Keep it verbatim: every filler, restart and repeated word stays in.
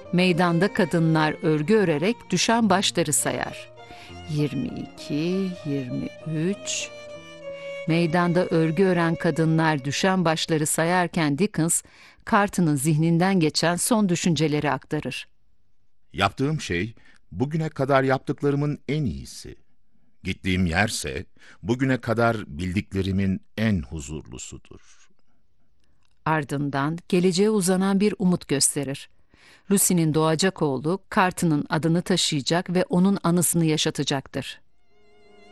Meydanda kadınlar örgü örerek düşen başları sayar. yirmi iki, yirmi üç. Meydanda örgü ören kadınlar düşen başları sayarken Dickens, Carton'ın zihninden geçen son düşünceleri aktarır. Yaptığım şey, bugüne kadar yaptıklarımın en iyisi. Gittiğim yerse, bugüne kadar bildiklerimin en huzurlusudur. Ardından geleceğe uzanan bir umut gösterir. Lucy'nin doğacak oğlu, Carton'ın adını taşıyacak ve onun anısını yaşatacaktır.